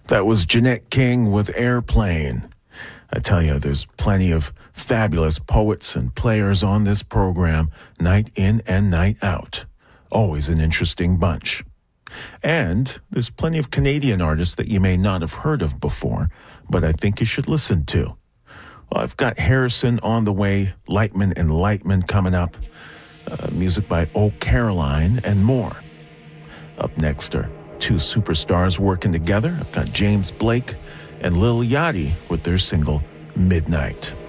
That was Jeanette King with Airplane. I tell you, there's plenty of fabulous poets and players on this program, night in and night out. Always an interesting bunch. And there's plenty of Canadian artists that you may not have heard of before, but I think you should listen to. Well, I've got Harrison on the way, Lightman and Lightman coming up, music by Oh Caroline, and more. Up next are two superstars working together. I've got James Blake and Lil Yachty with their single, Midnight.